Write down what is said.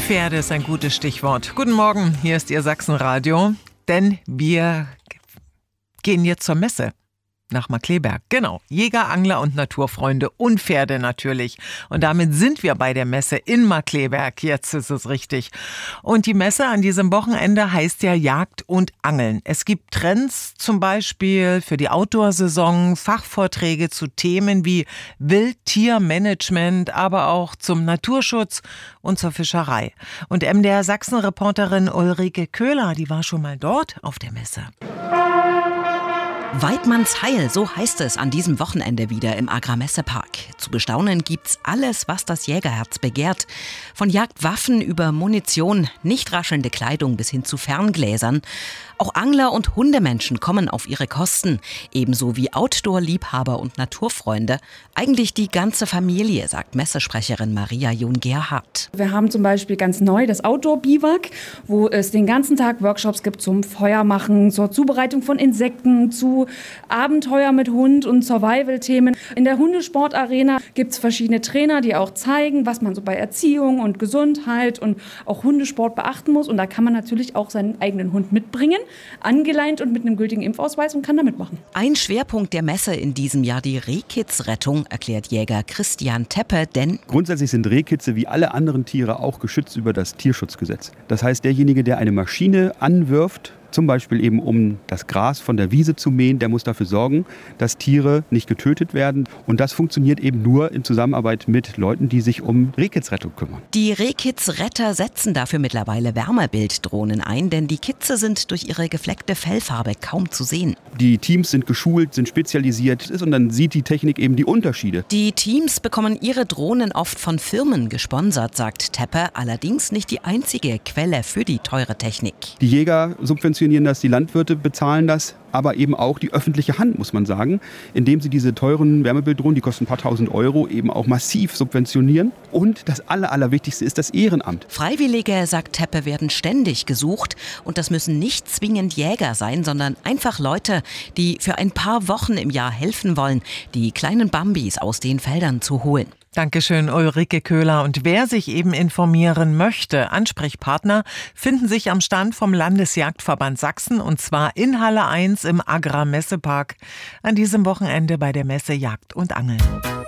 Pferde ist ein gutes Stichwort. Guten Morgen, hier ist Ihr Sachsenradio, denn wir gehen jetzt zur Messe. Nach Markkleeberg, genau. Jäger, Angler und Naturfreunde und Pferde natürlich. Und damit sind wir bei der Messe in Markkleeberg. Jetzt ist es richtig. Und die Messe an diesem Wochenende heißt ja Jagd und Angeln. Es gibt Trends, zum Beispiel für die Outdoor-Saison, Fachvorträge zu Themen wie Wildtiermanagement, aber auch zum Naturschutz und zur Fischerei. Und MDR Sachsen-Reporterin Ulrike Köhler, die war schon mal dort auf der Messe. Weidmannsheil, so heißt es an diesem Wochenende wieder im Agrarmessepark. Zu bestaunen gibt's alles, was das Jägerherz begehrt. Von Jagdwaffen über Munition, nicht raschelnde Kleidung bis hin zu Ferngläsern. Auch Angler und Hundemenschen kommen auf ihre Kosten. Ebenso wie Outdoor-Liebhaber und Naturfreunde. Eigentlich die ganze Familie, sagt Messesprecherin Maria John-Gerhardt. Wir haben zum Beispiel ganz neu das Outdoor-Biwak, wo es den ganzen Tag Workshops gibt zum Feuermachen, zur Zubereitung von Insekten, zu Abenteuer mit Hund und Survival-Themen. In der Hundesportarena gibt es verschiedene Trainer, die auch zeigen, was man so bei Erziehung und Gesundheit und auch Hundesport beachten muss. Und da kann man natürlich auch seinen eigenen Hund mitbringen, angeleint und mit einem gültigen Impfausweis und kann da mitmachen. Ein Schwerpunkt der Messe in diesem Jahr die Rehkitzrettung, erklärt Jäger Christian Teppe, denn grundsätzlich sind Rehkitze wie alle anderen Tiere auch geschützt über das Tierschutzgesetz. Das heißt, derjenige, der eine Maschine anwirft, zum Beispiel eben um das Gras von der Wiese zu mähen, der muss dafür sorgen, dass Tiere nicht getötet werden. Und das funktioniert eben nur in Zusammenarbeit mit Leuten, die sich um Rehkitzrettung kümmern. Die Rehkitzretter setzen dafür mittlerweile Wärmebilddrohnen ein, denn die Kitze sind durch ihre gefleckte Fellfarbe kaum zu sehen. Die Teams sind geschult, sind spezialisiert und dann sieht die Technik eben die Unterschiede. Die Teams bekommen ihre Drohnen oft von Firmen gesponsert, sagt Teppe, allerdings nicht die einzige Quelle für die teure Technik. Die Jäger subventionieren das, die Landwirte bezahlen das, aber eben auch die öffentliche Hand, muss man sagen, indem sie diese teuren Wärmebilddrohnen, die kosten ein paar tausend Euro, eben auch massiv subventionieren. Und das Allerwichtigste ist das Ehrenamt. Freiwillige, sagt Teppe, werden ständig gesucht. Und das müssen nicht zwingend Jäger sein, sondern einfach Leute, die für ein paar Wochen im Jahr helfen wollen, die kleinen Bambis aus den Feldern zu holen. Dankeschön, Ulrike Köhler. Und wer sich eben informieren möchte, Ansprechpartner finden sich am Stand vom Landesjagdverband Sachsen und zwar in Halle 1 im Agrarmessepark an diesem Wochenende bei der Messe Jagd und Angeln.